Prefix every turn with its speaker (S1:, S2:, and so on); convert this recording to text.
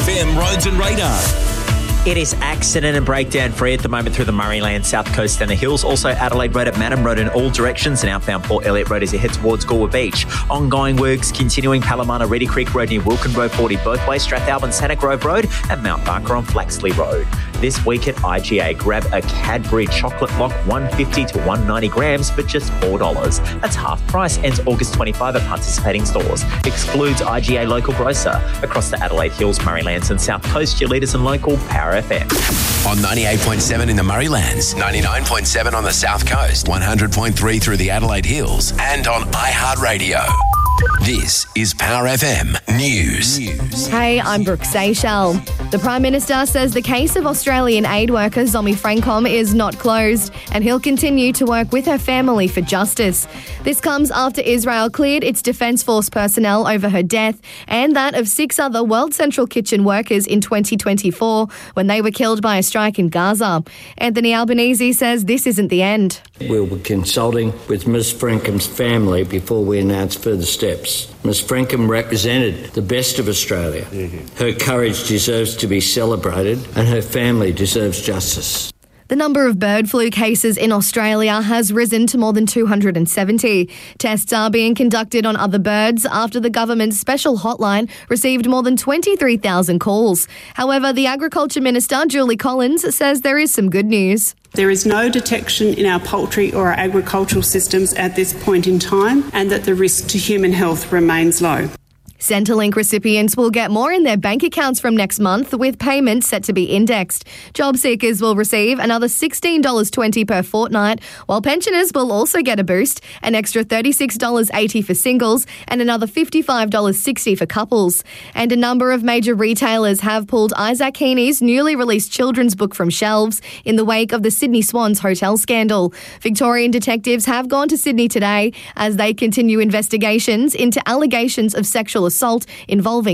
S1: FM Roads and Radar.
S2: It is accident and breakdown free at the moment through the Murrayland, South Coast and the hills. Also Adelaide Road at Madam Road in all directions and outbound Port Elliot Road as you head towards Galway Beach. Ongoing works continuing Palomana, Reedy Creek Road near Wilkin Road 40 both ways, Strathalbyn, Santa Grove Road and Mount Barker on Flaxley Road. This week at IGA, grab a Cadbury chocolate block 150 to 190 grams for just $4. That's half price. Ends August 25 at participating stores. Excludes IGA local grocer. Across the Adelaide Hills, Murraylands and South Coast, your leaders and local Power FM.
S1: On 98.7 in the Murraylands, 99.7 on the South Coast, 100.3 through the Adelaide Hills and on iHeartRadio. This is Power FM News.
S3: Hey, I'm Brooke Seychelles. The Prime Minister says the case of Australian aid worker Zomi Frankom is not closed and he'll continue to work with her family for justice. This comes after Israel cleared its Defence Force personnel over her death and that of 6 other World Central Kitchen workers in 2024 when they were killed by a strike in Gaza. Anthony Albanese says this isn't the end.
S4: We'll be consulting with Ms Frankom's family before we announce further steps. Ms Frankom represented the best of Australia. Her courage deserves to be celebrated and her family deserves justice.
S3: The number of bird flu cases in Australia has risen to more than 270. Tests are being conducted on other birds after the government's special hotline received more than 23,000 calls. However, the Agriculture Minister, Julie Collins, says there is some good news.
S5: There is no detection in our poultry or our agricultural systems at this point in time, and that the risk to human health remains low.
S3: Centrelink recipients will get more in their bank accounts from next month, with payments set to be indexed. Job seekers will receive another $16.20 per fortnight, while pensioners will also get a boost, an extra $36.80 for singles and another $55.60 for couples. And a number of major retailers have pulled Isaac Heaney's newly released children's book from shelves in the wake of the Sydney Swans hotel scandal. Victorian detectives have gone to Sydney today as they continue investigations into allegations of sexual assault involving